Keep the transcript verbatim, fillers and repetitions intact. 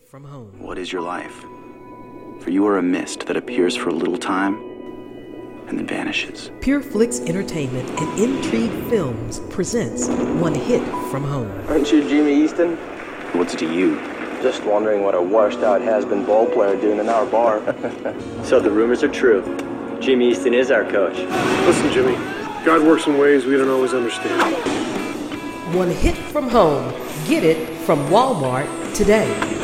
from home. What is your life? For you are a mist that appears for a little time and then vanishes. PureFlix Entertainment and Intrigue Films presents One Hit from Home. Aren't you Jimmy Easton? What's it to you? Just wondering what a washed-out has-been ball player doing in our bar. So the rumors are true. Jimmy Easton is our coach. Listen, Jimmy. God works in ways we don't always understand. One Hit from Home. Get it from Walmart today.